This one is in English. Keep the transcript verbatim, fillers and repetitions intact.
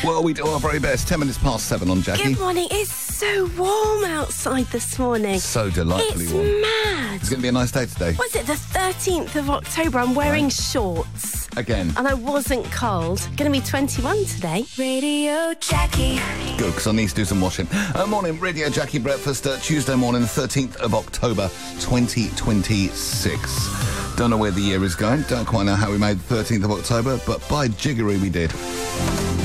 Well, we do our very best. Ten minutes past seven on Jackie. Good morning. It's so warm outside this morning. So delightfully it's warm. mad. It's going to be a nice day today. Was it the thirteenth of October? I'm wearing Right. shorts. Again. And I wasn't cold. Going to be twenty-one today. Radio Jackie. Good, because I need to do some washing. Uh, morning, Radio Jackie breakfast. Uh, Tuesday morning, the thirteenth of October, twenty twenty-six. Don't know where the year is going. Don't quite know how we made the thirteenth of October, but by jiggery we did.